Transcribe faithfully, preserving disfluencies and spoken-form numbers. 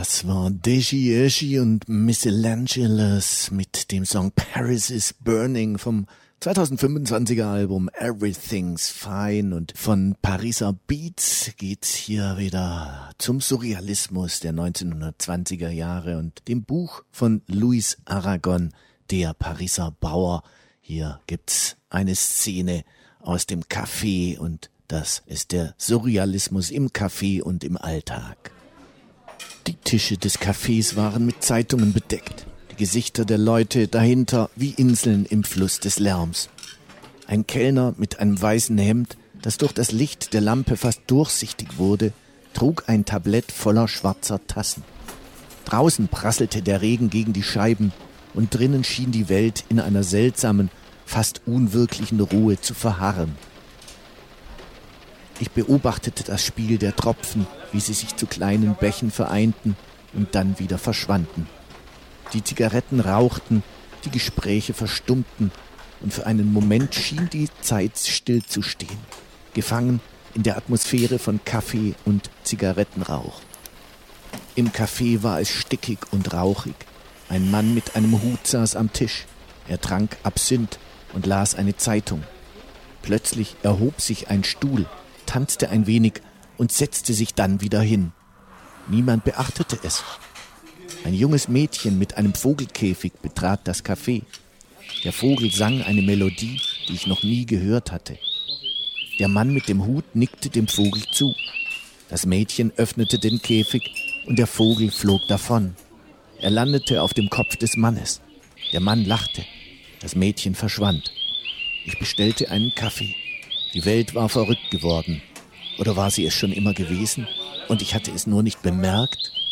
Das war Deji Eji und Michelangelos mit dem Song Paris is Burning vom zweitausendfünfundzwanziger Album Everything's Fine. Und von Pariser Beats geht's hier wieder zum Surrealismus der neunzehnhundertzwanziger Jahre und dem Buch von Louis Aragon, Der Pariser Bauer. Hier gibt's eine Szene aus dem Café und das ist der Surrealismus im Café und im Alltag. Die Tische des Cafés waren mit Zeitungen bedeckt, die Gesichter der Leute dahinter wie Inseln im Fluss des Lärms. Ein Kellner mit einem weißen Hemd, das durch das Licht der Lampe fast durchsichtig wurde, trug ein Tablett voller schwarzer Tassen. Draußen prasselte der Regen gegen die Scheiben und drinnen schien die Welt in einer seltsamen, fast unwirklichen Ruhe zu verharren. Ich beobachtete das Spiel der Tropfen, wie sie sich zu kleinen Bächen vereinten und dann wieder verschwanden. Die Zigaretten rauchten, die Gespräche verstummten und für einen Moment schien die Zeit stillzustehen, gefangen in der Atmosphäre von Kaffee und Zigarettenrauch. Im Café war es stickig und rauchig. Ein Mann mit einem Hut saß am Tisch. Er trank Absinth und las eine Zeitung. Plötzlich erhob sich ein Stuhl, tanzte ein wenig und setzte sich dann wieder hin. Niemand beachtete es. Ein junges Mädchen mit einem Vogelkäfig betrat das Café. Der Vogel sang eine Melodie, die ich noch nie gehört hatte. Der Mann mit dem Hut nickte dem Vogel zu. Das Mädchen öffnete den Käfig und der Vogel flog davon. Er landete auf dem Kopf des Mannes. Der Mann lachte. Das Mädchen verschwand. Ich bestellte einen Kaffee. Die Welt war verrückt geworden. Oder war sie es schon immer gewesen und ich hatte es nur nicht bemerkt?